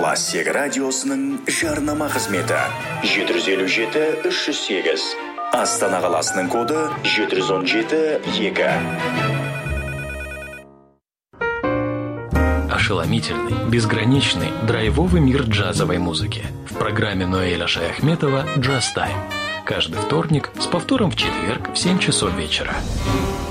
Лассек радиосының жарнама қызметі 757-308. Астана қаласының коды 717-2. Ошеломительный, безграничный, драйвовый мир джазовой музыки. В программе Ноэля Шаяхметова «Джаз Тайм». Каждый вторник с повтором в четверг в 7 часов вечера.